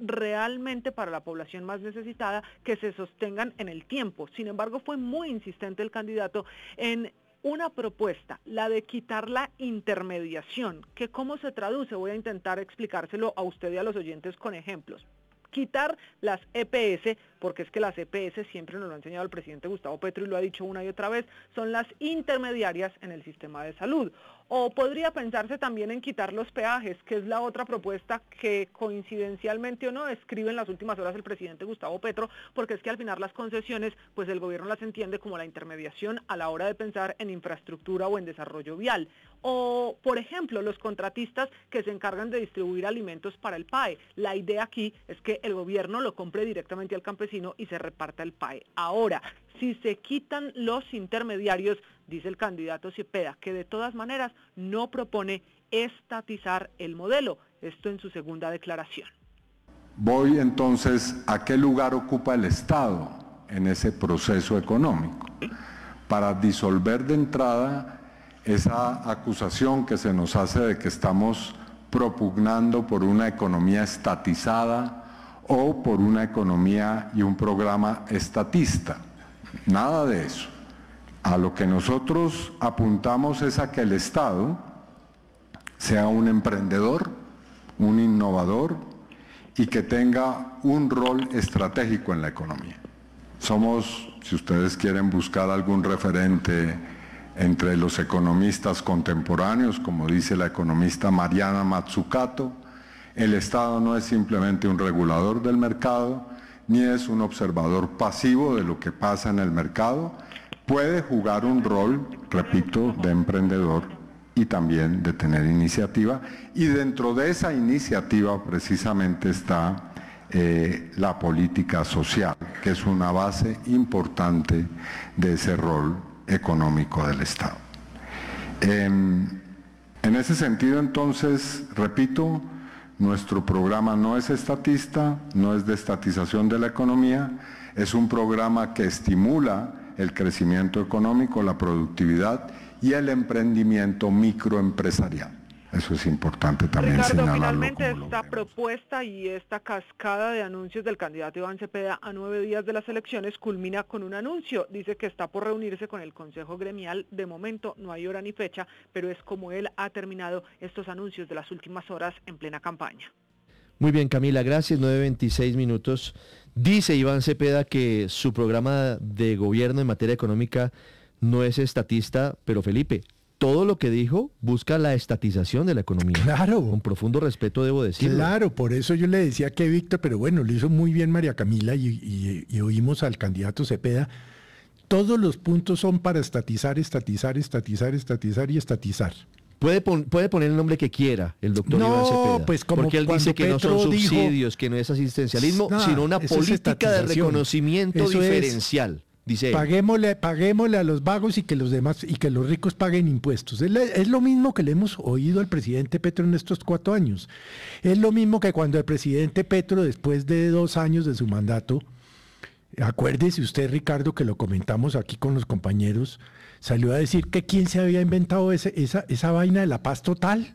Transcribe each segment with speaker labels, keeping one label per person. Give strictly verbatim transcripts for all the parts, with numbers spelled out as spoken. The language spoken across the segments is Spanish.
Speaker 1: realmente para la población más necesitada que se sostengan en el tiempo. Sin embargo, fue muy insistente el candidato en una propuesta, la de quitar la intermediación, que cómo se traduce, voy a intentar explicárselo a usted y a los oyentes con ejemplos. Quitar las E P S, porque es que las E P S, siempre nos lo ha enseñado el presidente Gustavo Petro y lo ha dicho una y otra vez, son las intermediarias en el sistema de salud. O podría pensarse también en quitar los peajes, que es la otra propuesta que coincidencialmente o no escribe en las últimas horas el presidente Gustavo Petro, porque es que al final las concesiones, pues el gobierno las entiende como la intermediación a la hora de pensar en infraestructura o en desarrollo vial. O, por ejemplo, los contratistas que se encargan de distribuir alimentos para el P A E. La idea aquí es que el gobierno lo compre directamente al campesino y se reparta el P A E. Ahora, si se quitan los intermediarios, dice el candidato Cepeda, que de todas maneras no propone estatizar el modelo. Esto en su segunda declaración.
Speaker 2: Voy entonces a qué lugar ocupa el Estado en ese proceso económico, para disolver de entrada esa acusación que se nos hace de que estamos propugnando por una economía estatizada o por una economía y un programa estatista. Nada de eso. A lo que nosotros apuntamos es a que el Estado sea un emprendedor, un innovador y que tenga un rol estratégico en la economía. Somos, si ustedes quieren buscar algún referente entre los economistas contemporáneos, como dice la economista Mariana Mazzucato, el Estado no es simplemente un regulador del mercado, ni es un observador pasivo de lo que pasa en el mercado, puede jugar un rol, repito, de emprendedor y también de tener iniciativa, y dentro de esa iniciativa precisamente está eh, la política social, que es una base importante de ese rol económico del Estado. Eh, en ese sentido, entonces, repito, nuestro programa no es estatista, no es de estatización de la economía, es un programa que estimula el crecimiento económico, la productividad y el emprendimiento microempresarial. Eso es importante también
Speaker 1: Ricardo,
Speaker 2: señalarlo.
Speaker 1: finalmente esta propuesta y esta cascada de anuncios del candidato Iván Cepeda a nueve días de las elecciones culmina con un anuncio. Dice que está por reunirse con el Consejo Gremial. De momento no hay hora ni fecha, pero es como él ha terminado estos anuncios de las últimas horas en plena campaña.
Speaker 3: Muy bien, Camila, gracias. nueve veintiséis minutos. Dice Iván Cepeda que su programa de gobierno en materia económica no es estatista, pero Felipe, todo lo que dijo busca la estatización de la economía.
Speaker 4: Claro.
Speaker 3: Con profundo respeto debo decirlo.
Speaker 4: Claro, por eso yo le decía que Víctor, pero bueno, lo hizo muy bien María Camila y, y, y oímos al candidato Cepeda. Todos los puntos son para estatizar, estatizar, estatizar, estatizar y estatizar.
Speaker 3: Puede, pon, puede poner el nombre que quiera el doctor
Speaker 4: no,
Speaker 3: Iván Cepeda,
Speaker 4: pues como
Speaker 3: porque él dice que
Speaker 4: Petro
Speaker 3: no son
Speaker 4: dijo,
Speaker 3: subsidios, que no es asistencialismo,
Speaker 4: nah,
Speaker 3: sino una política de reconocimiento
Speaker 4: eso
Speaker 3: diferencial.
Speaker 4: Es,
Speaker 3: dice
Speaker 4: paguémosle, paguémosle a los vagos y que los demás y que los ricos paguen impuestos. Es, es lo mismo que le hemos oído al presidente Petro en estos cuatro años. Es lo mismo que cuando el presidente Petro, después de dos años de su mandato, acuérdese usted, Ricardo, que lo comentamos aquí con los compañeros, salió a decir que quién se había inventado ese, esa, esa vaina de la paz total,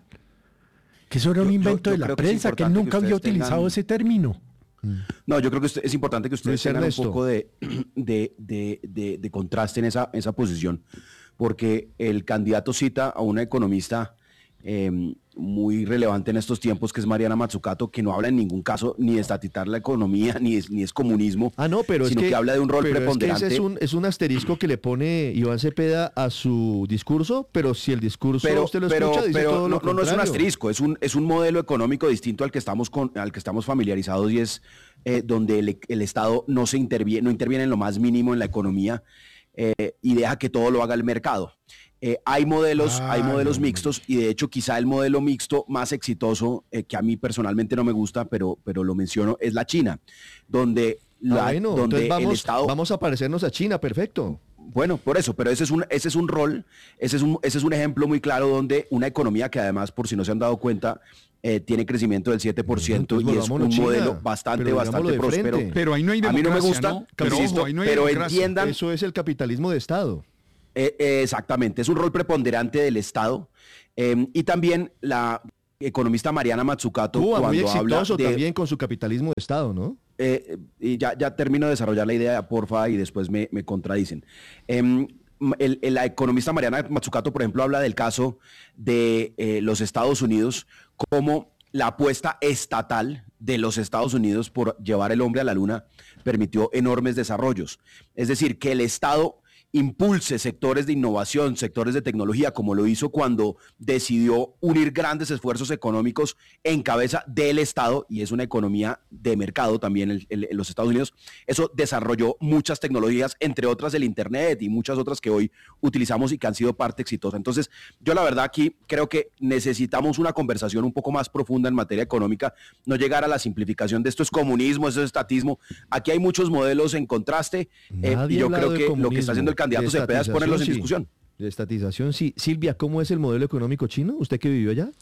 Speaker 4: que eso era un yo, invento yo, yo de la prensa, que, que él nunca que había utilizado tengan... ese término.
Speaker 5: No, yo creo que es importante que ustedes tengan un poco de, de, de, de, de contraste en esa, esa posición, porque el candidato cita a una economista eh, muy relevante en estos tiempos, que es Mariana Mazzucato, que no habla en ningún caso ni de estatizar la economía, ni es, ni es comunismo,
Speaker 3: ah, no, pero
Speaker 5: sino
Speaker 3: es que,
Speaker 5: que habla de un rol
Speaker 3: pero
Speaker 5: preponderante.
Speaker 3: Es, que ese es, un, es un asterisco que le pone Iván Cepeda a su discurso, pero si el discurso
Speaker 5: pero,
Speaker 3: usted lo
Speaker 5: pero,
Speaker 3: escucha, dice
Speaker 5: pero
Speaker 3: todo
Speaker 5: no,
Speaker 3: lo
Speaker 5: no,
Speaker 3: contrario.
Speaker 5: no es un asterisco, es un, es un modelo económico distinto al que estamos, con, al que estamos familiarizados, y es eh, donde el, el Estado no, se interviene, no interviene en lo más mínimo en la economía eh, y deja que todo lo haga el mercado. Eh, hay modelos, ah, hay modelos no, mixtos, y de hecho quizá el modelo mixto más exitoso, eh, que a mí personalmente no me gusta, pero, pero lo menciono, es la China, donde, la,
Speaker 3: ah, bueno,
Speaker 5: donde
Speaker 3: vamos,
Speaker 5: el Estado...
Speaker 3: Vamos a parecernos a China, perfecto.
Speaker 5: Bueno, por eso, pero ese es un, ese es un rol, ese es un, ese es un ejemplo muy claro donde una economía que además, por si no se han dado cuenta, eh, tiene crecimiento del siete por ciento y es un China, modelo bastante, bastante próspero.
Speaker 6: Pero ahí no hay democracia,
Speaker 5: a mí no me gusta,
Speaker 6: ¿no? Pero,
Speaker 5: insisto,
Speaker 6: ojo, ahí no hay
Speaker 5: pero
Speaker 6: democracia.
Speaker 5: entiendan...
Speaker 3: Eso es el capitalismo de Estado.
Speaker 5: Eh, eh, exactamente, es un rol preponderante del Estado, eh, y también la economista Mariana Mazzucato
Speaker 3: Cuba,
Speaker 5: cuando
Speaker 3: muy exitoso
Speaker 5: habla de,
Speaker 3: también con su capitalismo de Estado, ¿no?
Speaker 5: Eh, y ya, ya termino de desarrollar la idea, porfa, y después me, me contradicen. Eh, el, el, la economista Mariana Mazzucato, por ejemplo, habla del caso de eh, los Estados Unidos como la apuesta estatal de los Estados Unidos por llevar el hombre a la luna permitió enormes desarrollos. Es decir, que el Estado impulse sectores de innovación, sectores de tecnología, como lo hizo cuando decidió unir grandes esfuerzos económicos en cabeza del Estado, y es una economía de mercado también en, en, en los Estados Unidos. Eso desarrolló muchas tecnologías, entre otras el Internet y muchas otras que hoy utilizamos y que han sido parte exitosa. Entonces, yo la verdad aquí creo que necesitamos una conversación un poco más profunda en materia económica, no llegar a la simplificación de esto es comunismo, esto es estatismo. Aquí hay muchos modelos en contraste, eh, y yo creo que lo que está haciendo el candidato Cepeda es ponerlos en
Speaker 3: sí.
Speaker 5: discusión.
Speaker 3: De estatización, sí. Silvia, ¿cómo es el modelo económico chino? ¿Usted que vivió allá?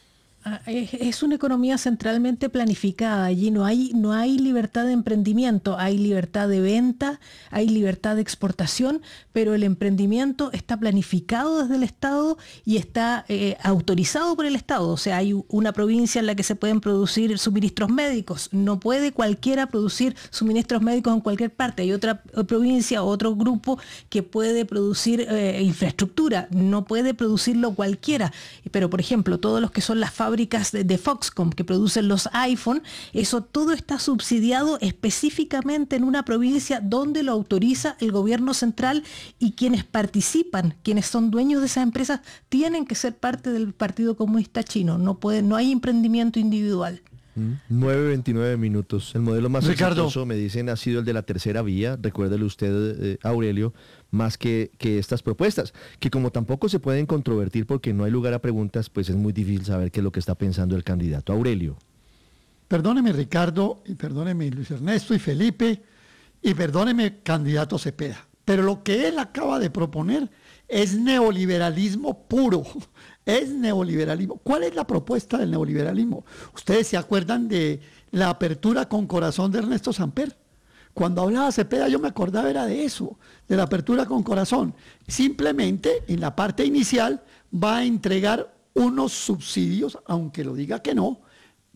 Speaker 6: Es una economía centralmente planificada. Allí no hay, no hay libertad de emprendimiento, hay libertad de venta, hay libertad de exportación, pero el emprendimiento está planificado desde el Estado y está eh, autorizado por el Estado. O sea, hay una provincia en la que se pueden producir suministros médicos. No puede cualquiera producir suministros médicos en cualquier parte. Hay otra provincia o otro grupo que puede producir eh, infraestructura. No puede producirlo cualquiera. Pero, por ejemplo, todos los que son las fábricas de, de Foxconn que producen los iPhone, eso todo está subsidiado específicamente en una provincia donde lo autoriza el gobierno central, y quienes participan, quienes son dueños de esas empresas, tienen que ser parte del Partido Comunista Chino. No puede, no hay emprendimiento individual.
Speaker 3: nueve veintinueve minutos. El modelo más
Speaker 7: Ricardo,
Speaker 3: exitoso, me dicen, ha sido el de la tercera vía. Recuérdele usted, eh, Aurelio, más que, que estas propuestas, que como tampoco se pueden controvertir porque no hay lugar a preguntas, pues es muy difícil saber qué es lo que está pensando el candidato. Aurelio.
Speaker 7: Perdóneme, Ricardo, y perdóneme, Luis Ernesto y Felipe, y perdóneme, candidato Cepeda, pero lo que él acaba de proponer es neoliberalismo puro. Es neoliberalismo. ¿Cuál es la propuesta del neoliberalismo? Ustedes se acuerdan de la apertura con corazón de Ernesto Samper. Cuando hablaba Cepeda yo me acordaba era de eso, de la apertura con corazón. Simplemente en la parte inicial va a entregar unos subsidios, aunque lo diga que no,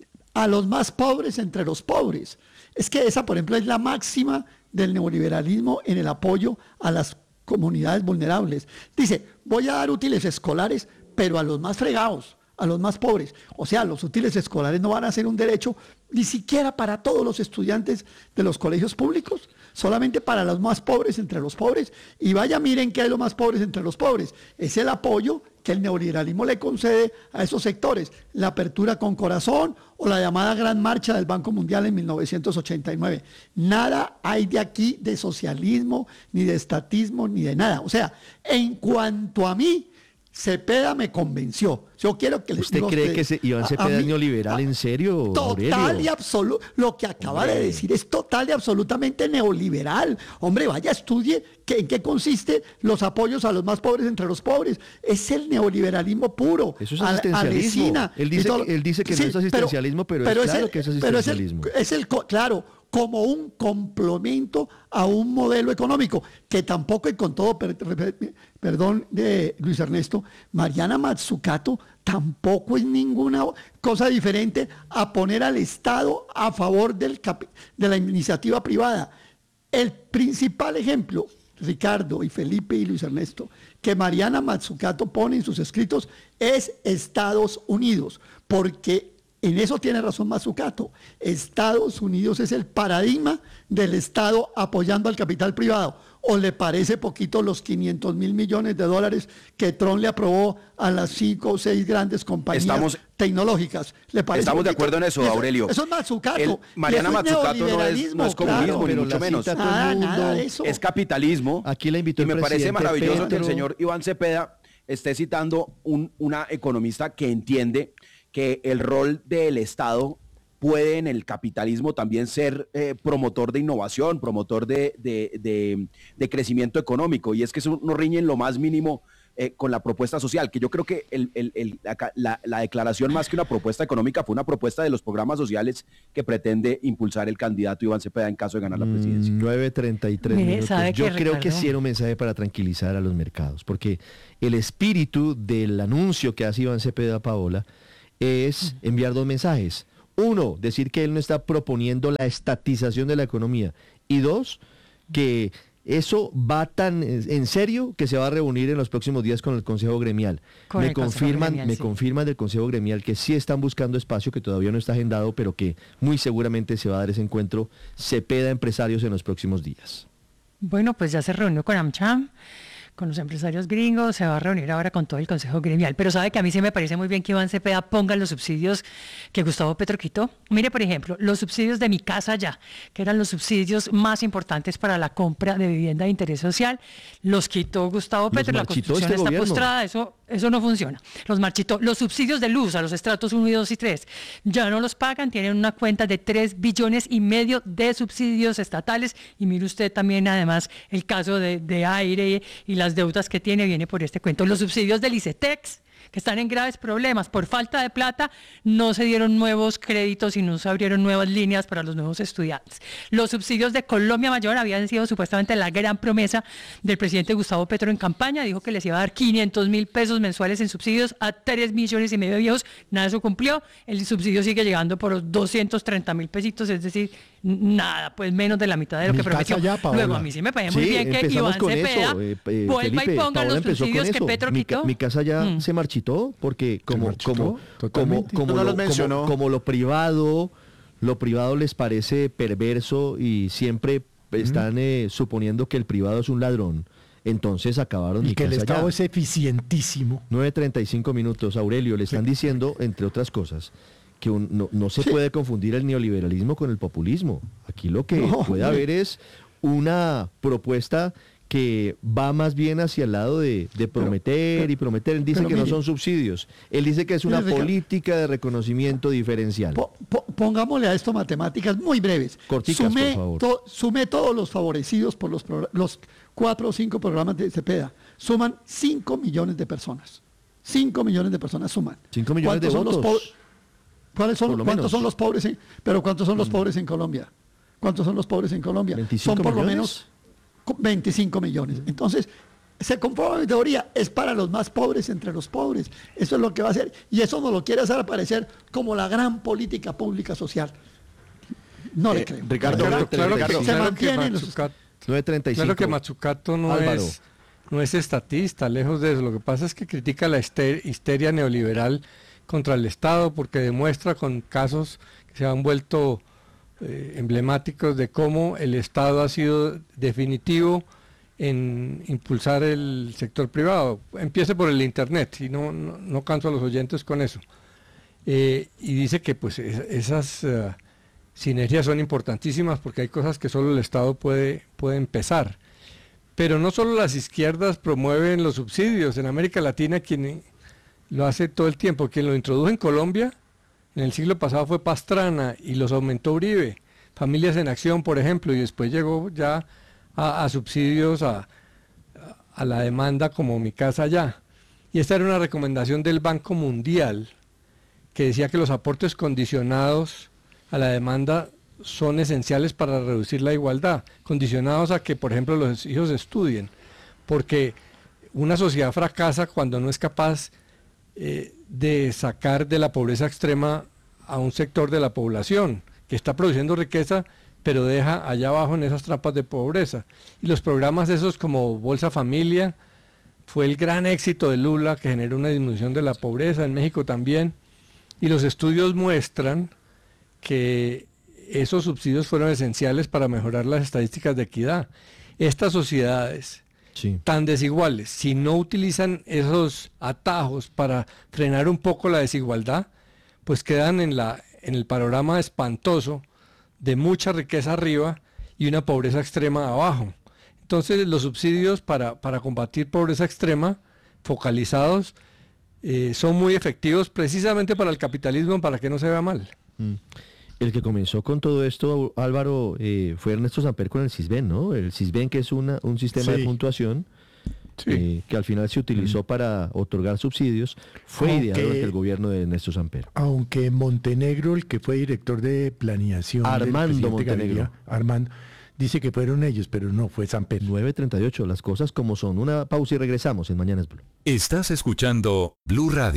Speaker 7: a los más pobres entre los pobres. Es que esa, por ejemplo, es la máxima del neoliberalismo en el apoyo a las comunidades vulnerables. Dice, voy a dar útiles escolares, pero a los más fregados, a los más pobres. O sea, los útiles escolares no van a ser un derecho ni siquiera para todos los estudiantes de los colegios públicos, solamente para los más pobres entre los pobres. Y vaya, miren qué hay los más pobres entre los pobres. Es el apoyo que el neoliberalismo le concede a esos sectores. La apertura con corazón o la llamada Gran Marcha del Banco Mundial en mil novecientos ochenta y nueve. Nada hay de aquí de socialismo, ni de estatismo, ni de nada. O sea, en cuanto a mí, Cepeda me convenció. Yo quiero que les
Speaker 3: ¿Usted
Speaker 7: diga
Speaker 3: cree
Speaker 7: ustedes,
Speaker 3: que se, Iván
Speaker 7: a-
Speaker 3: Cepeda
Speaker 7: a
Speaker 3: es
Speaker 7: mí-
Speaker 3: neoliberal en serio,
Speaker 7: Total
Speaker 3: Aurelio?
Speaker 7: y absoluto. Lo que acaba
Speaker 3: Hombre.
Speaker 7: de decir es total y absolutamente neoliberal. Hombre, vaya, estudie que, en qué consiste los apoyos a los más pobres entre los pobres. Es el neoliberalismo puro.
Speaker 3: Eso es
Speaker 7: a-
Speaker 3: asistencialismo.
Speaker 7: Alesina
Speaker 3: Él
Speaker 7: y
Speaker 3: dice
Speaker 7: todo-
Speaker 3: que- él dice que no es asistencialismo, pero es claro que es
Speaker 7: pero es el-
Speaker 3: asistencialismo.
Speaker 7: es el, co- claro, como un complemento a un modelo económico que tampoco, y con todo per- per- perdón de Luis Ernesto, Mariana Mazzucato tampoco es ninguna cosa diferente a poner al Estado a favor del capi- de la iniciativa privada. El principal ejemplo, Ricardo y Felipe y Luis Ernesto, que Mariana Mazzucato pone en sus escritos es Estados Unidos, porque en eso tiene razón Mazzucato. Estados Unidos es el paradigma del Estado apoyando al capital privado. ¿O le parece poquito los quinientos mil millones de dólares que Trump le aprobó a las cinco o seis grandes compañías
Speaker 5: Estamos-
Speaker 7: tecnológicas? ¿Le parece
Speaker 5: Estamos de
Speaker 7: poquito?
Speaker 5: acuerdo en eso, Aurelio.
Speaker 7: Eso es Mazzucato.
Speaker 5: El- Mariana
Speaker 7: Y eso es
Speaker 5: Mazzucato no es-
Speaker 7: neoliberalismo,
Speaker 5: no es comunismo,
Speaker 7: claro.
Speaker 5: ni
Speaker 3: pero
Speaker 5: mucho
Speaker 3: la
Speaker 5: menos.
Speaker 3: cita todo el
Speaker 7: Nada,
Speaker 3: mundo.
Speaker 7: nada de eso.
Speaker 5: Es capitalismo.
Speaker 3: Aquí la invitó
Speaker 5: y
Speaker 3: el
Speaker 5: me parece
Speaker 3: presidente
Speaker 5: maravilloso que el
Speaker 3: Petro.
Speaker 5: señor Iván Cepeda esté citando un, una economista que entiende que el rol del Estado puede en el capitalismo también ser eh, promotor de innovación, promotor de, de, de, de crecimiento económico, y es que eso no riñe en lo más mínimo eh, con la propuesta social, que yo creo que el, el, el, la, la, la declaración más que una propuesta económica fue una propuesta de los programas sociales que pretende impulsar el candidato Iván Cepeda en caso de ganar la presidencia.
Speaker 3: Mm, nueve treinta y tres
Speaker 8: Mire,
Speaker 3: minutos.
Speaker 8: ¿sabe
Speaker 3: Yo
Speaker 8: qué,
Speaker 3: creo que
Speaker 8: Ricardo?
Speaker 3: sí era un mensaje para tranquilizar a los mercados, porque el espíritu del anuncio que hace Iván Cepeda, Paola, es enviar dos mensajes. Uno, decir que él no está proponiendo la estatización de la economía. Y dos, que eso va tan en serio que se va a reunir en los próximos días con el Consejo Gremial.
Speaker 8: Con
Speaker 3: me
Speaker 8: el Consejo
Speaker 3: confirman,
Speaker 8: Gremial,
Speaker 3: me
Speaker 8: sí.
Speaker 3: confirman del Consejo Gremial que sí están buscando espacio, que todavía no está agendado, pero que muy seguramente se va a dar ese encuentro Cepeda Empresarios en los próximos días.
Speaker 8: Bueno, pues ya se reunió con AmCham, con los empresarios gringos, se va a reunir ahora con todo el Consejo Gremial. Pero sabe que a mí sí me parece muy bien que Iván Cepeda ponga los subsidios que Gustavo Petro quitó. Mire, por ejemplo, los subsidios de Mi Casa Ya, que eran los subsidios más importantes para la compra de vivienda de interés social, los quitó Gustavo Petro. La
Speaker 3: marchitó
Speaker 8: Constitución
Speaker 3: este
Speaker 8: está
Speaker 3: gobierno.
Speaker 8: postrada, eso, eso no funciona. Los marchitó. Los subsidios de luz a los estratos uno y dos y tres ya no los pagan, tienen una cuenta de tres billones y medio de subsidios estatales. Y mire usted también, además, el caso de, de aire y las deudas que tiene, viene por este cuento. Los subsidios del ICETEX, que están en graves problemas por falta de plata, no se dieron nuevos créditos y no se abrieron nuevas líneas para los nuevos estudiantes. Los subsidios de Colombia Mayor habían sido supuestamente la gran promesa del presidente Gustavo Petro en campaña. Dijo que les iba a dar quinientos mil pesos mensuales en subsidios a tres millones y medio de viejos. Nada de eso cumplió. El subsidio sigue llegando por los doscientos treinta mil pesitos, es decir, nada, pues menos de la mitad de lo
Speaker 4: Mi
Speaker 8: que prometió.
Speaker 4: casa ya, Paola.
Speaker 8: Luego, a mí sí me parece muy
Speaker 3: Sí,
Speaker 8: bien que
Speaker 3: empezamos
Speaker 8: Iván
Speaker 3: con
Speaker 8: Cepeda
Speaker 3: eso, eh, eh,
Speaker 8: vuelva
Speaker 3: Felipe,
Speaker 8: y ponga
Speaker 3: Paola
Speaker 8: los
Speaker 3: empezó con
Speaker 8: subsidios que
Speaker 3: eso.
Speaker 8: Petro
Speaker 3: mi,
Speaker 8: quitó.
Speaker 3: ca- mi casa ya
Speaker 8: Mm.
Speaker 3: se marchitó porque como
Speaker 4: marchitó,
Speaker 3: como como
Speaker 4: totalmente.
Speaker 3: como,
Speaker 5: No
Speaker 3: lo,
Speaker 5: los
Speaker 3: como-
Speaker 5: mencionó.
Speaker 3: como lo privado lo privado les parece perverso y siempre están eh, suponiendo que el privado es un ladrón. Entonces acabaron
Speaker 4: Y
Speaker 3: Mi
Speaker 4: que el
Speaker 3: Casa
Speaker 4: Estado
Speaker 3: Ya.
Speaker 4: es eficientísimo.
Speaker 3: nueve treinta y cinco minutos, Aurelio, le están diciendo, entre otras cosas, que un- no, no se
Speaker 7: Sí.
Speaker 3: puede confundir el neoliberalismo con el populismo. Aquí lo que
Speaker 7: No,
Speaker 3: puede
Speaker 7: hombre.
Speaker 3: haber es una propuesta que va más bien hacia el lado de, de prometer
Speaker 7: pero-
Speaker 3: y prometer. Él dice
Speaker 7: pero
Speaker 3: que no
Speaker 7: mire.
Speaker 3: son subsidios. Él dice que es una
Speaker 7: Mire, Ricardo.
Speaker 3: política de reconocimiento diferencial.
Speaker 7: Po- po- pongámosle a esto matemáticas muy breves.
Speaker 3: Corticas,
Speaker 7: Sumé
Speaker 3: por favor.
Speaker 7: to- sumé todos los favorecidos por los, progr- los cuatro o cinco programas de Cepeda. Suman cinco millones de personas. cinco millones de personas suman.
Speaker 3: Cinco millones de
Speaker 7: ¿Cuántos son los
Speaker 3: votos.
Speaker 7: po- ¿Cuáles son,
Speaker 3: Por lo
Speaker 7: ¿Cuántos
Speaker 3: menos.
Speaker 7: son los pobres? En, pero ¿cuántos son los pobres en Colombia? ¿Cuántos son los pobres en Colombia?
Speaker 3: ¿veinticinco
Speaker 7: Son por lo
Speaker 3: millones?
Speaker 7: menos cu- veinticinco millones. Entonces, se comprueba mi teoría, es para los más pobres entre los pobres. Eso es lo que va a hacer. Y eso nos lo quiere hacer aparecer como la gran política pública social. No le
Speaker 5: Eh,
Speaker 7: creo.
Speaker 5: Ricardo,
Speaker 3: Claro,
Speaker 9: Claro, claro,
Speaker 3: Ricardo,
Speaker 9: que,
Speaker 7: se
Speaker 9: claro que
Speaker 7: mantienen los-
Speaker 9: Matsukato,
Speaker 3: nueve treinta y cinco.
Speaker 9: claro que Matsukato no
Speaker 3: Álvaro.
Speaker 9: es, no es estatista, lejos de eso. Lo que pasa es que critica la hister- histeria neoliberal contra el Estado porque demuestra con casos que se han vuelto eh, emblemáticos de cómo el Estado ha sido definitivo en impulsar el sector privado. Empiece por el Internet y no, no, no canso a los oyentes con eso. Eh, y dice que pues es- esas eh, sinergias son importantísimas porque hay cosas que solo el Estado puede, puede empezar. Pero no solo las izquierdas promueven los subsidios. En América Latina quien lo hace todo el tiempo, quien lo introdujo en Colombia en el siglo pasado fue Pastrana y los aumentó Uribe. Familias en Acción, por ejemplo, y después llegó ya a, a subsidios a, a la demanda como Mi Casa Ya. Y esta era una recomendación del Banco Mundial que decía que los aportes condicionados a la demanda son esenciales para reducir la igualdad, condicionados a que, por ejemplo, los hijos estudien, porque una sociedad fracasa cuando no es capaz eh, de sacar de la pobreza extrema a un sector de la población que está produciendo riqueza, pero deja allá abajo en esas trampas de pobreza. Y los programas esos como Bolsa Familia fue el gran éxito de Lula, que generó una disminución de la pobreza, en México también, y los estudios muestran que esos subsidios fueron esenciales para mejorar las estadísticas de equidad. Estas sociedades
Speaker 3: Sí.
Speaker 9: tan desiguales, si no utilizan esos atajos para frenar un poco la desigualdad, pues quedan en, la, en el panorama espantoso de mucha riqueza arriba y una pobreza extrema abajo. Entonces los subsidios para, para combatir pobreza extrema, focalizados, eh, son muy efectivos precisamente para el capitalismo, para que no se vea mal.
Speaker 3: Mm. El que comenzó con todo esto, Álvaro, eh, fue Ernesto Samper con el CISBEN, ¿no? El CISBEN, que es una, un sistema
Speaker 4: Sí.
Speaker 3: de puntuación
Speaker 9: Sí.
Speaker 3: eh, que al final se utilizó para otorgar subsidios, fue
Speaker 4: Aunque-
Speaker 3: ideado durante el gobierno de Ernesto Samper.
Speaker 4: Aunque Montenegro, el que fue director de planeación, del
Speaker 3: Armando
Speaker 4: presidente
Speaker 3: Montenegro.
Speaker 4: Gaviria, Armando, dice que fueron ellos, pero no fue Samper.
Speaker 3: nueve treinta y ocho, las cosas como son. Una pausa y regresamos en Mañanas Blue.
Speaker 10: Estás escuchando Blue Radio.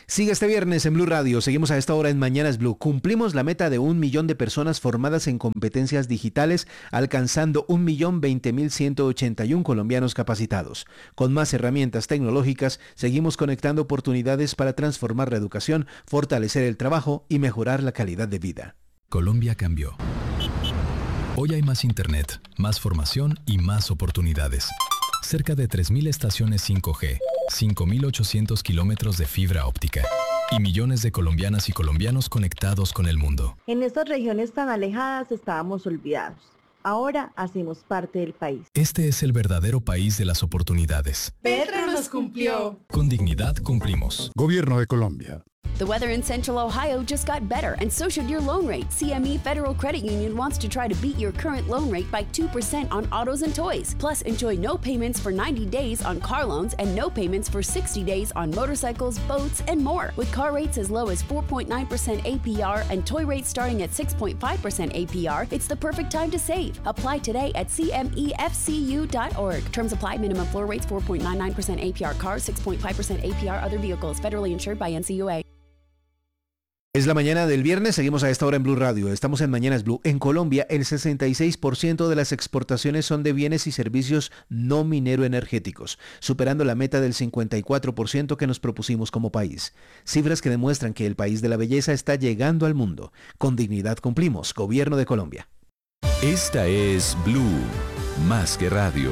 Speaker 10: Sigue este viernes en Blue Radio. Seguimos a esta hora en Mañanas Blue. Cumplimos la meta de un millón de personas formadas en competencias digitales, alcanzando un millón veinte mil ciento ochenta y uno colombianos capacitados. Con más herramientas tecnológicas, seguimos conectando oportunidades para transformar la educación, fortalecer el trabajo y mejorar la calidad de vida.
Speaker 11: Colombia cambió. Hoy hay más internet, más formación y más oportunidades. Cerca de tres mil estaciones cinco G, cinco mil ochocientos kilómetros de fibra óptica y millones de colombianas y colombianos conectados con el mundo.
Speaker 12: En estas regiones tan alejadas estábamos olvidados. Ahora hacemos parte del país.
Speaker 11: Este es el verdadero país de las oportunidades.
Speaker 13: Petro nos cumplió.
Speaker 11: Con dignidad cumplimos.
Speaker 14: Gobierno de Colombia.
Speaker 15: The weather in Central Ohio just got better, and so should your loan rate. C M E Federal Credit Union wants to try to beat your current loan rate by two percent on autos and toys. Plus, enjoy no payments for ninety days on car loans and no payments for sixty days on motorcycles, boats, and more. With car rates as low as four point nine percent A P R and toy rates starting at six point five percent A P R, it's the perfect time to save. Apply today at C M E F C U dot org. Terms apply. Minimum floor rates four point nine nine percent A P R cars, six point five percent A P R other vehicles. Federally insured by N C U A.
Speaker 10: Es la mañana del viernes, seguimos a esta hora en Blue Radio. Estamos en Mañanas Blue. En Colombia, el sesenta y seis por ciento de las exportaciones son de bienes y servicios no minero-energéticos, superando la meta del cincuenta y cuatro por ciento que nos propusimos como país. Cifras que demuestran que el país de la belleza está llegando al mundo. Con dignidad cumplimos. Gobierno de Colombia.
Speaker 16: Esta es Blue, más que radio.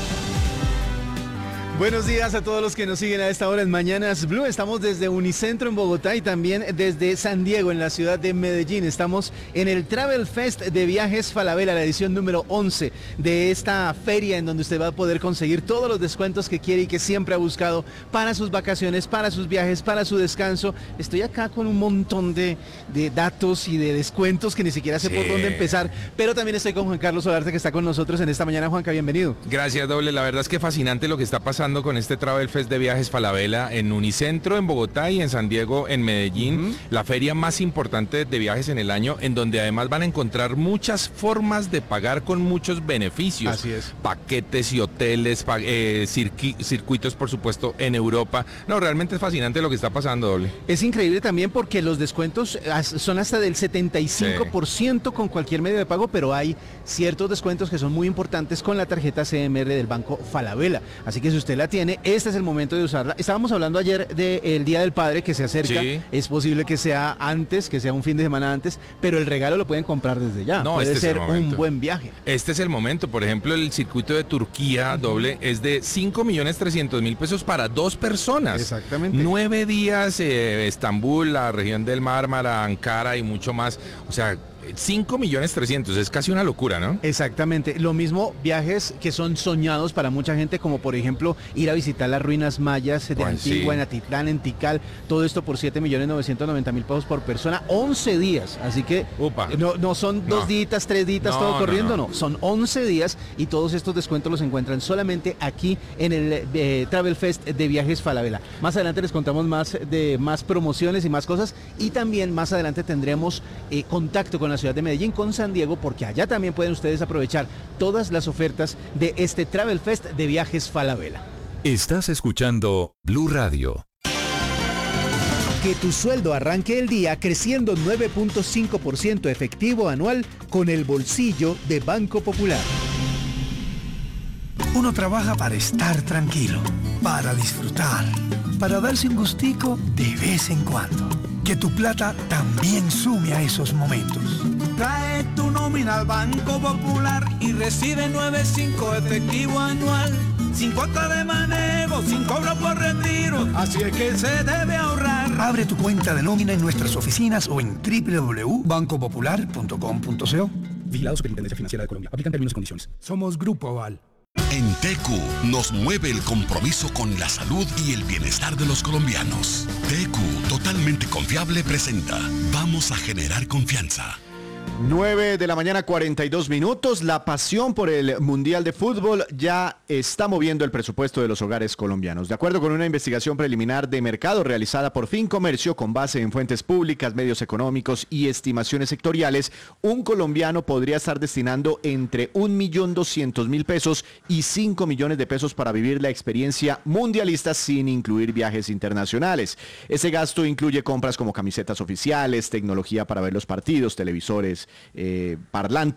Speaker 10: Buenos días a todos los que nos siguen a esta hora en Mañanas Blue. Estamos desde Unicentro en Bogotá y también desde San Diego en la ciudad de Medellín. Estamos en el Travel Fest de Viajes Falabella, la edición número once de esta feria en donde usted va a poder conseguir todos los descuentos que quiere y que siempre ha buscado para sus vacaciones, para sus viajes, para su descanso. Estoy acá con un montón de, de datos y de descuentos que ni siquiera sé sí. por dónde empezar, pero también estoy con Juan Carlos Solarte que está con nosotros en esta mañana. Juanca, bienvenido.
Speaker 17: Gracias, Doble. La verdad es que fascinante lo que está pasando con este Travel Fest de Viajes Falabella en Unicentro en Bogotá y en San Diego en Medellín, uh-huh. la feria más importante de viajes en el año, en donde además van a encontrar muchas formas de pagar con muchos beneficios.
Speaker 10: Así es.
Speaker 17: Paquetes y hoteles, pa eh, circuit circuitos por supuesto en Europa. No, realmente es fascinante lo que está pasando, Doble.
Speaker 10: Es increíble también porque los descuentos son hasta del setenta y cinco por ciento sí. con cualquier medio de pago, pero hay ciertos descuentos que son muy importantes con la tarjeta C M R del Banco Falabella. Así que si usted la tiene, este es el momento de usarla. Estábamos hablando ayer del Día del Padre que se acerca. Sí. Es posible que sea antes, que sea un fin de semana antes, pero el regalo lo pueden comprar desde ya.
Speaker 17: No,
Speaker 10: Puede
Speaker 17: este
Speaker 10: ser
Speaker 17: es el
Speaker 10: un buen viaje.
Speaker 17: Este es el momento. Por ejemplo, el circuito de Turquía uh-huh. doble es de cinco millones trescientos mil pesos para dos personas.
Speaker 10: Exactamente.
Speaker 17: Nueve días, eh, Estambul, la región del Mármara, Ankara y mucho más. O sea, cinco millones trescientos, es casi una locura, ¿no?
Speaker 10: Exactamente, lo mismo viajes que son soñados para mucha gente, como por ejemplo ir a visitar las ruinas mayas de pues Antigua, sí. en Atitlán, en Tikal, todo esto por siete millones novecientos noventa mil pesos por persona, once días, así que Upa. no, no son no. dos días, tres días, no, todo corriendo, no, no. no, son once días y todos estos descuentos los encuentran solamente aquí en el eh, Travel Fest de Viajes Falabella. Más adelante les contamos más de más promociones y más cosas, y también más adelante tendremos eh, contacto con la ciudad de Medellín, con San Diego, porque allá también pueden ustedes aprovechar todas las ofertas de este Travel Fest de Viajes Falabella.
Speaker 16: Estás escuchando Blue Radio.
Speaker 10: Que tu sueldo arranque el día creciendo nueve punto cinco por ciento efectivo anual con el bolsillo de Banco Popular.
Speaker 18: Uno trabaja para estar tranquilo, para disfrutar, para darse un gustico de vez en cuando. Que tu plata también sume a esos momentos.
Speaker 19: Trae tu nómina al Banco Popular y recibe nueve punto cinco efectivo anual. Sin cuota de manejo, sin cobro por retiro. Así es que se debe ahorrar.
Speaker 18: Abre tu cuenta de nómina en nuestras oficinas o en w w w punto banco popular punto com punto co.
Speaker 20: Vigilado Superintendencia Financiera de Colombia. Aplican términos y condiciones.
Speaker 18: Somos Grupo Aval.
Speaker 21: En T Q nos mueve el compromiso con la salud y el bienestar de los colombianos. T Q, totalmente confiable, presenta Vamos a generar confianza.
Speaker 14: nueve de la mañana, cuarenta y dos minutos. La pasión por el Mundial de Fútbol ya está moviendo el presupuesto de los hogares colombianos. De acuerdo con una investigación preliminar de mercado realizada por Fincomercio con base en fuentes públicas, medios económicos y estimaciones sectoriales, un colombiano podría estar destinando entre un millón doscientos mil pesos y cinco millones de pesos para vivir la experiencia mundialista sin incluir viajes internacionales. Ese gasto incluye compras como camisetas oficiales, tecnología para ver los partidos, televisores, Eh, parlantes